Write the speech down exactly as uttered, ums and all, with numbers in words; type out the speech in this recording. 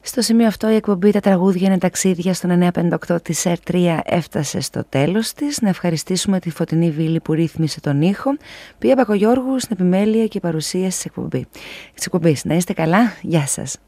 Στο σημείο αυτό η εκπομπή «Τα τραγούδια είναι ταξίδια» στον εννιακόσια πενήντα οκτώ της ΕΡ τρία έφτασε στο τέλος της. Να ευχαριστήσουμε τη Φωτεινή Βίλη που ρύθμισε τον ήχο, Πία Μπακογιώργου στην επιμέλεια και παρουσίαση της εκπομπής. Να είστε καλά, γεια σας.